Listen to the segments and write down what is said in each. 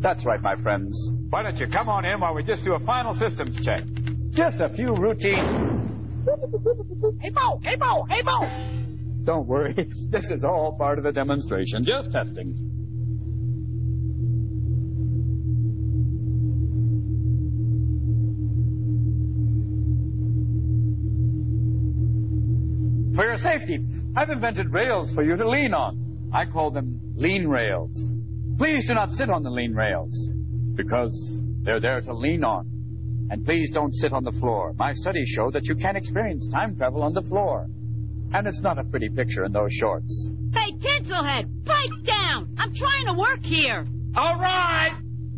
That's right, my friends. Why don't you come on in while we just do a final systems check? Just a few routine... Hey, Bo! Hey, Bo! Hey, Bo! Don't worry. This is all part of the demonstration. Just testing. For your safety, I've invented rails for you to lean on. I call them lean rails. Please do not sit on the lean rails, because they're there to lean on. And please don't sit on the floor. My studies show that you can experience time travel on the floor. And it's not a pretty picture in those shorts. Hey, Tinselhead, pipe down! I'm trying to work here. All right!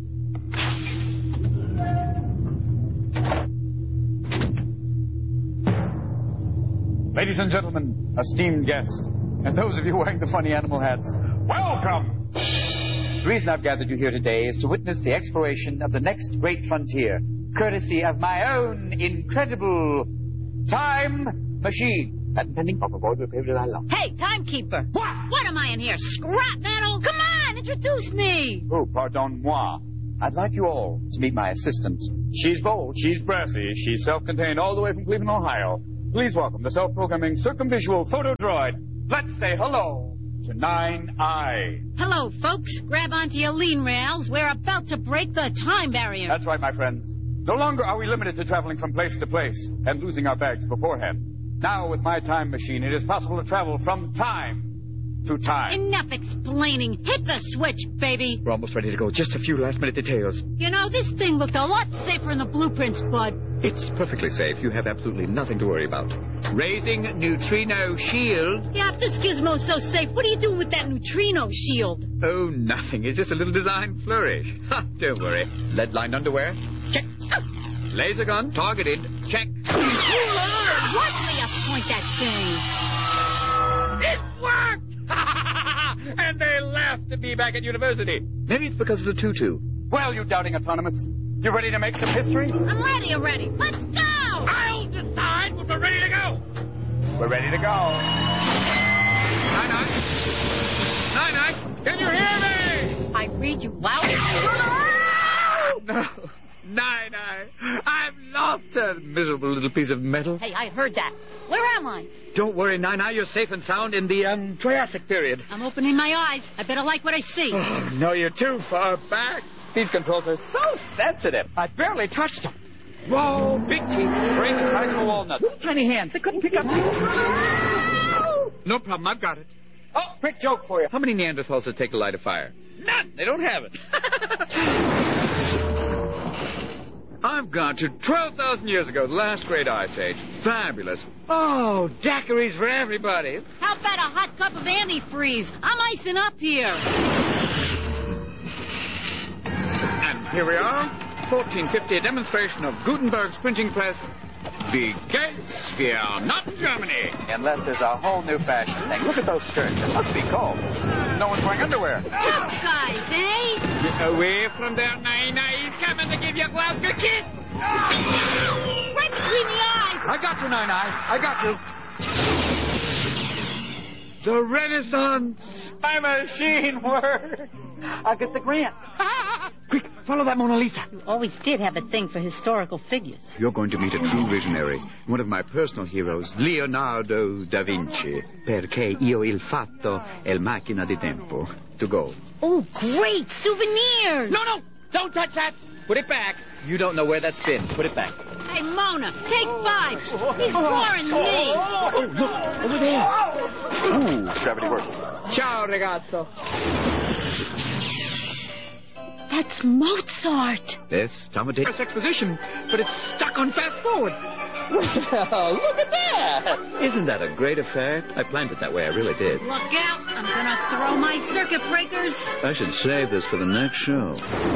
Ladies and gentlemen, esteemed guests, and those of you wearing the funny animal hats, welcome! The reason I've gathered you here today is to witness the exploration of the next great frontier, courtesy of my own incredible time machine. Hey, timekeeper. What am I in here, scrap metal? Come on, introduce me. Oh, pardon-moi. I'd like you all to meet my assistant. She's bold, she's brassy, she's self-contained all the way from Cleveland, Ohio. Please welcome the self-programming circumvisual photo droid. Let's say hello to 9-Eye. Hello, folks. Grab onto your lean rails. We're about to break the time barrier. That's right, my friends. No longer are we limited to traveling from place to place and losing our bags beforehand. Now, with my time machine, it is possible to travel from time to time. Enough explaining. Hit the switch, baby. We're almost ready to go. Just a few last-minute details. You know, this thing looked a lot safer in the blueprints, bud. It's perfectly safe. You have absolutely nothing to worry about. Raising neutrino shield. Yeah, if this gizmo's so safe, what are you doing with that neutrino shield? Oh, nothing. It's just a little design flourish. Ha, don't worry. Lead-lined underwear? Check. Laser gun targeted. Check. Oh, Lord, watch me point that thing. It worked! And they laughed at me back at university. Maybe it's because of the tutu. Well, you doubting autonomous, you ready to make some history? I'm ready already. Let's go! I'll decide when we're ready to go. We're ready to go. Nine-Eye. Nine-Eye, can you hear me? I read you loud. No. Nine-Eye, I've lost a miserable little piece of metal. Hey, I heard that. Where am I? Don't worry, Nine-Eye, you're safe and sound in the, Triassic period. I'm opening my eyes. I better like what I see. Oh, no, you're too far back. These controls are so sensitive. I barely touched them. Whoa, big teeth. Brain the size of a walnut. Little tiny hands. They couldn't pick up. No problem, I've got it. Oh, quick joke for you. How many Neanderthals did it take to light a fire? None. They don't have it. I've gone to 12,000 years ago, the last great ice age. Fabulous. Oh, daiquiris for everybody. How about a hot cup of antifreeze? I'm icing up here. And here we are, 1450, a demonstration of Gutenberg's printing press. Wie geht's? We are not in Germany. Unless there's a whole new fashion thing. Look at those skirts. It must be cold. No one's wearing underwear. Tough guys, eh? Get away from there, Nine-Eye. He's coming to give you a Glasgow kiss. Right between the eyes. I got you, Nine-Eye. I got you. The Renaissance. My machine works. I'll get the grant. Quick, follow that Mona Lisa. You always did have a thing for historical figures. You're going to meet a true visionary, one of my personal heroes, Leonardo da Vinci. Perché io il fatto è il macchina di tempo. To go. Oh, great! Souvenirs! No, don't touch that. Put it back. You don't know where that's been. Put it back. Hey, Mona, take 5. He's scoring me. Oh, look, over there. Ooh, gravity works. Ciao, ragazzo. That's Mozart. Yes, Tom would take this exposition, but it's stuck on fast forward. Well, look at that. Isn't that a great affair? I planned it that way, I really did. Look out. I'm going to throw my circuit breakers. I should save this for the next show.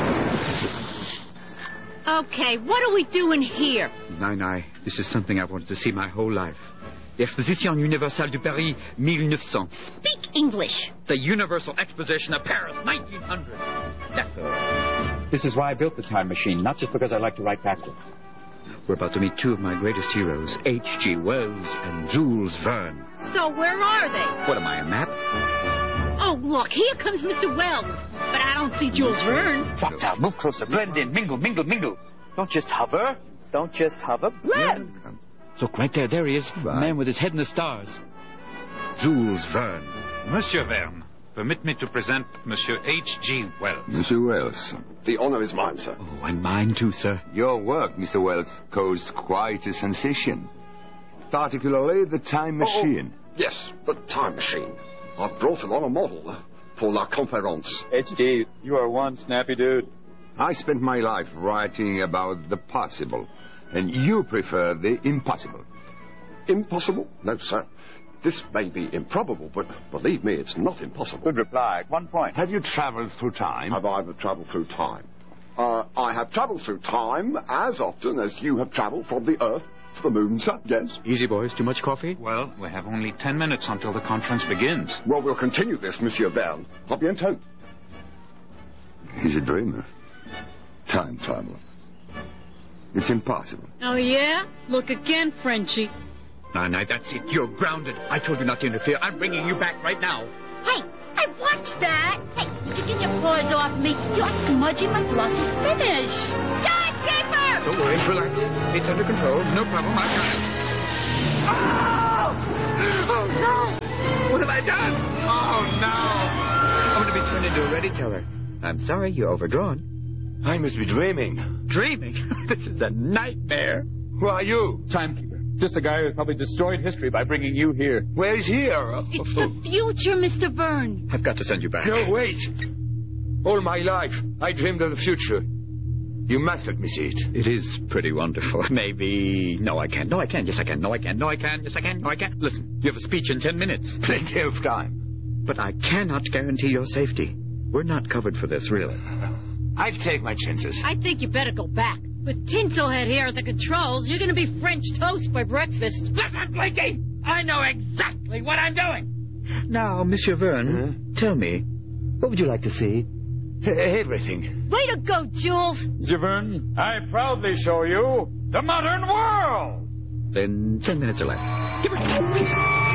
Okay, what are we doing here? Nine-Eye, this is something I wanted to see my whole life. The Exposition Universelle de Paris, 1900. Speak English. The Universal Exposition of Paris, 1900. D'accord. This is why I built the time machine, not just because I like to write backwards. We're about to meet two of my greatest heroes, H.G. Wells and Jules Verne. So where are they? What am I, a map? Oh, look, here comes Mr. Wells. But I don't see Jules Verne. Doctor, move closer. Blend in. Mingle, mingle, mingle. Don't just hover. Don't just hover. Blend. Look, right there. There he is. The man with his head in the stars. Jules Verne. Monsieur Verne, permit me to present Monsieur H.G. Wells. Monsieur Wells. The honor is mine, sir. Oh, and mine too, sir. Your work, Mr. Wells, caused quite a sensation. Particularly the time machine. Yes, the time machine. I've brought along a model for La Conférence. H.D., you are one snappy dude. I spent my life writing about the possible, and you prefer the impossible. Impossible? No, sir. This may be improbable, but believe me, it's not impossible. Good reply. 1 point. Have you traveled through time? Have I ever traveled through time? I have traveled through time as often as you have traveled from the Earth to the moon, sir. Yes. Easy, boys. Too much coffee? Well, we have only 10 minutes until the conference begins. Well, we'll continue this, Monsieur Verne. A bientôt. He's a dreamer. Time travel. It's impossible. Oh, yeah? Look again, Frenchie. No, that's it. You're grounded. I told you not to interfere. I'm bringing you back right now. Hey, I watched that. Hey, would you get your paws off me? You're smudging my glossy finish. Timekeeper! Don't worry. Relax. It's under control. No problem. I got it. Oh, no. What have I done? Oh, no. I'm going to be turned into a ready teller. I'm sorry. You're overdrawn. I must be dreaming. Dreaming? This is a nightmare. Who are you? Timekeeper. Just a guy who probably destroyed history by bringing you here. Where's here? It's the future, Mr. Verne. I've got to send you back. No, wait. All my life, I dreamed of the future. You must let me see it. It is pretty wonderful. Maybe... No, I can't. No, I can. Yes, I can. No, I can. No, I can. Yes, I can. No, I can. Listen, you have a speech in 10 minutes. Plenty of time. But I cannot guarantee your safety. We're not covered for this, really. I'll take my chances. I think you better go back. With Tinselhead here at the controls, you're going to be French toast by breakfast. Listen, Blinky! I know exactly what I'm doing. Now, Monsieur Verne, tell me, what would you like to see? Everything. Way to go, Jules. Monsieur Verne, I proudly show you the modern world. Then 10 minutes are left. Give it to me, please.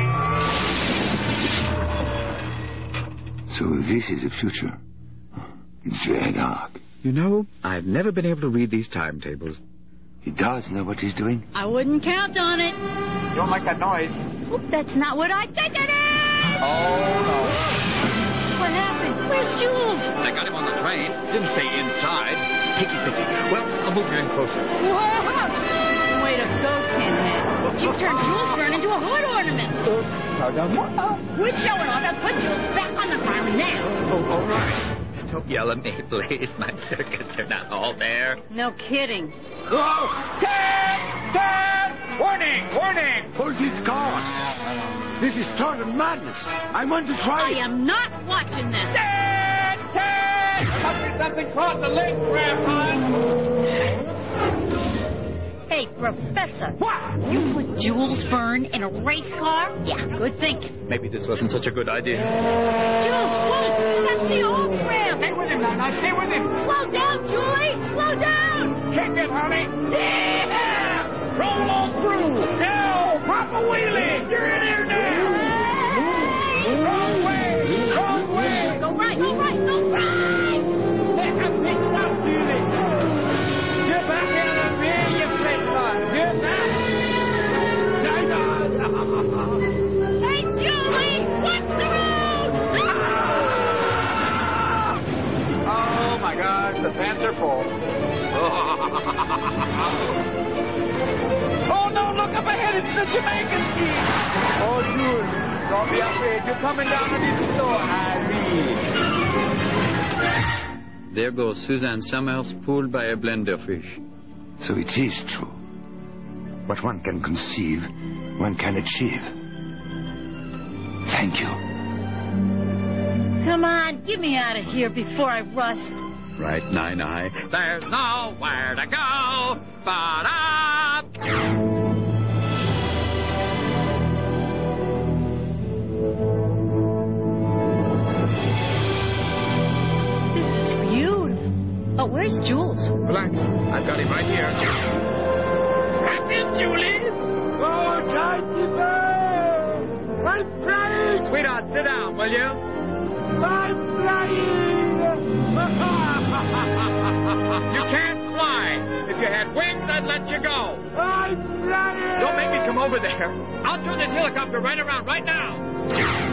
So this is the future. It's very dark. You know, I've never been able to read these timetables. He does know what he's doing. I wouldn't count on it. Don't make that noise. Oh, that's not what I think it is. Oh, no. What happened? Where's Jules? I got him on the train. Didn't stay inside. Picky. Well, I'll move you in closer. Whoa! Way to go, Tinhead. You turned Jules Verne into a hood ornament. We're showing off. I'll put Jules back on the ground now. Oh, all right. Don't yell at me, please. My circuits are not all there. No kidding. Oh! Dad! Warning! Hold these cars. This is total madness. I want to try it. I am not watching this. Dad! Something caught the leg, Grandpa! Hey, Professor. What? You put Jules Verne in a race car? Yeah, good thinking. Maybe this wasn't such a good idea. Jules, wait! That's the off ramp! Stay with him, Nana. Stay with him. Slow down, Julie! Slow down! Kick it, honey. Yeah! Roll on through. Now, pop a wheelie. You're in here now. Wrong way. Go right. Stop, Julie. Get back in the rear, you big one. Get back. Hey, Julie! Watch the road! Oh, my gosh, the pants are full. Oh, no, look up ahead. It's the Jamaican ski. Oh, Jules, don't be afraid. You're coming down to this store, Irene. There goes Suzanne Summers pulled by a blenderfish. So it is true. What one can conceive, one can achieve. Thank you. Come on, get me out of here before I rust. Right, Nine-Eye. There's nowhere to go but up. This is beautiful. Oh, where's Jules? Relax. I've got him right here. Captain Julie. Oh, timekeeper. Right place. Sweetheart, sit down, will you? I'm flying! You can't fly. If you had wings, I'd let you go. I'm flying! Don't make me come over there. I'll turn this helicopter right around right now.